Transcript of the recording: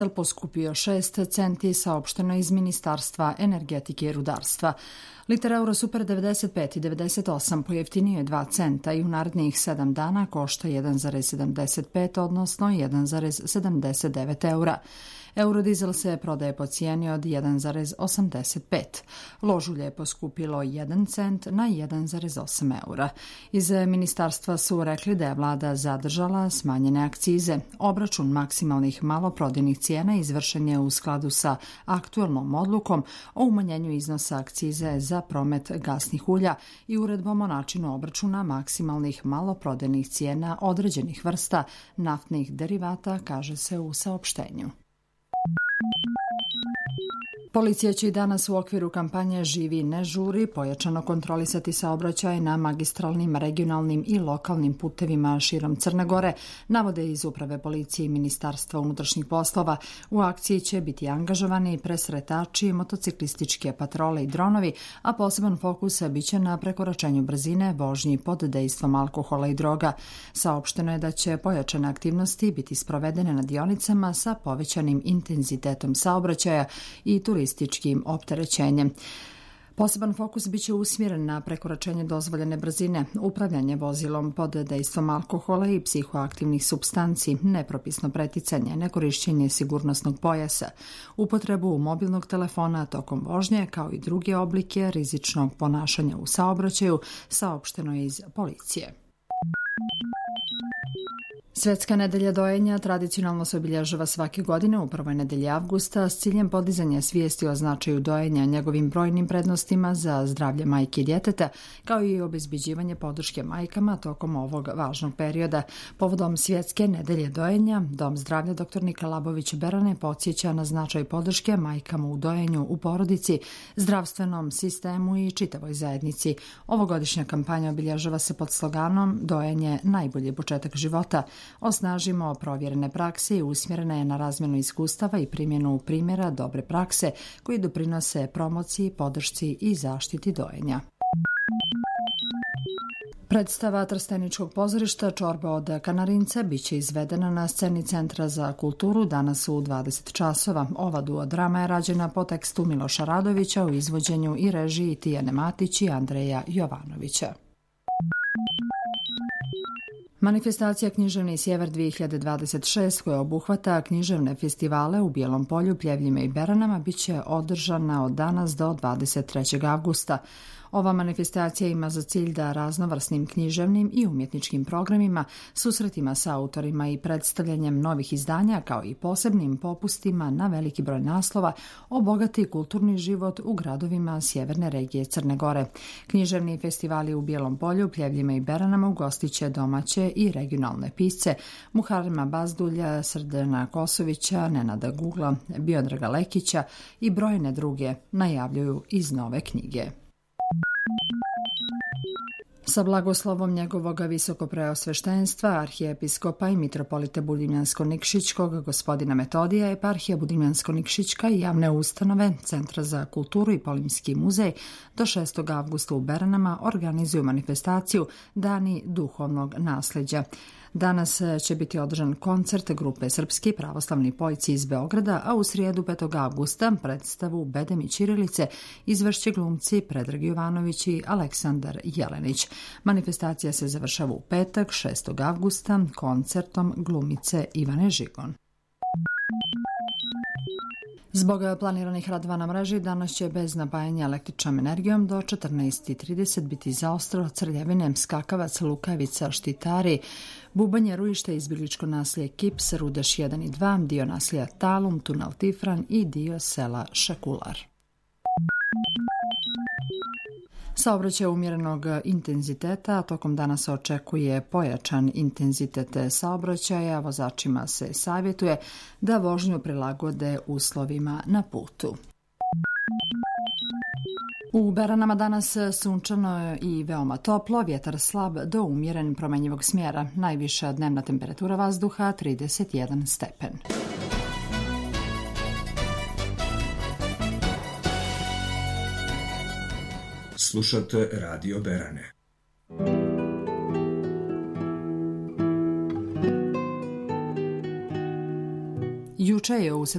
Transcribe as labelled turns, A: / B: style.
A: poskupio 6 centi, saopšteno iz Ministarstva energetike i rudarstva. Liter euro super 95 i 98 pojeftinio je 2 centa i u narednih 7 dana košta 1,75, odnosno 1,79 eura. Eurodizel se prodaje po cijeni od 1,85. Ložulje je poskupilo 1 cent na 1,8 eura. Iz ministarstva su rekli da je vlada zadržala smanjene akcize. Obračun maksimalnih maloprodajnih cijena izvršen je u skladu sa aktuelnom odlukom o umanjenju iznosa akcize za promet gasnih ulja i uredbom o načinu obračuna maksimalnih maloprodajnih cijena određenih vrsta naftnih derivata, kaže se u saopštenju. Policija će i danas u okviru kampanje Živi ne žuri pojačano kontrolisati saobraćaj na magistralnim, regionalnim i lokalnim putevima širom Crne Gore, navode iz Uprave policije i Ministarstva unutrašnjih poslova. U akciji će biti angažovani presretači, motociklističke patrole i dronovi, a poseban fokus biće na prekoračenju brzine, vožnji pod dejstvom alkohola i droga. Saopšteno je da će pojačane aktivnosti biti sprovedene na dionicama sa povećanim intenzitetom saobraćaja i turističkim opterećenjem. Poseban fokus biće usmjeren na prekoračenje dozvoljene brzine, upravljanje vozilom pod dejstvom alkohola i psihoaktivnih supstanci, nepropisno preticanje, nekorišćenje sigurnosnog pojasa, upotrebu mobilnog telefona tokom vožnje, kao i druge oblike rizičnog ponašanja u saobraćaju, saopšteno je iz policije. Svetska nedelja dojenja tradicionalno se obilježava svake godine u prvoj nedelji avgusta s ciljem podizanja svijesti o značaju dojenja, njegovim brojnim prednostima za zdravlje majke i djeteta, kao i obezbeđivanje podrške majkama tokom ovog važnog perioda. Povodom Svjetske nedelje dojenja, Dom zdravlja dr. Nika Labović Berane podsjeća na značaj podrške majkama u dojenju u porodici, zdravstvenom sistemu i čitavoj zajednici. Ovogodišnja kampanja obilježava se pod sloganom Dojenje najbolji početak života. Osnažimo provjerene prakse i usmjerena je na razmjenu iskustava i primjenu primjera dobre prakse koji doprinose promociji, podršci i zaštiti dojenja. Predstava Trsteničkog pozorišta Čorba od Kanarinca biće izvedena na sceni Centra za kulturu danas u 20 časova. Ova duodrama je rađena po tekstu Miloša Radovića u izvođenju i režiji Tijane Matić i Andreja Jovanovića. Manifestacija Književni sjever 2026, koja obuhvata književne festivale u Bijelom Polju, Pljevljima i Beranama, biće održana od danas do 23. avgusta. Ova manifestacija ima za cilj da raznovrsnim književnim i umjetničkim programima, susretima sa autorima i predstavljanjem novih izdanja, kao i posebnim popustima na veliki broj naslova, obogati kulturni život u gradovima sjeverne regije Crne Gore. Književni festivali u Bijelom Polju, Pljevljima i Beranama ugostit će domaće i regionalne pisce Muharema Bazdulja, Srdana Kosovića, Nenada Gugla, Biodraga Lekića i brojne druge, najavljuju iz nove knjige. Sa blagoslovom njegovog visokopreosveštenstva, arhijepiskopa i mitropolite Budimljansko-Nikšićkog gospodina Metodija, eparhija Budimljansko-Nikšićka i javne ustanove, Centra za kulturu i Polimski muzej do 6. avgusta u Beranama organizuju manifestaciju Dani duhovnog nasljeđa. Danas će biti održan koncert grupe Srpski pravoslavni pojci iz Beograda, a u srijedu 5. avgusta predstavu Bedem i ćirilice izvršće glumci Predrag Jovanović i Aleksandar Jelenić. Manifestacija se završava u petak 6. avgusta koncertom glumice Ivane Žigon. Zbog planiranih radova na mreži danas će bez napajanja električnom energijom do 14:30 biti zaostro Crljevine, Skakavac, Lukavica, Štitari, Bubanje, Rujište, izbjegličko naselje Kips, Rudeš 1 i 2, dio naselja Talum, Tunel Tifran i dio sela Šakular. Saobraćaj umjerenog intenziteta, a tokom dana se očekuje pojačan intenzitet saobraćaja. Vozačima se savjetuje da vožnju prilagode uslovima na putu. U Beranama danas sunčano i veoma toplo, vjetar slab do umjeren promenjivog smjera. Najviša dnevna temperatura vazduha 31 stepen.
B: Slušate Radio Berane.
A: Juče saobraćaj u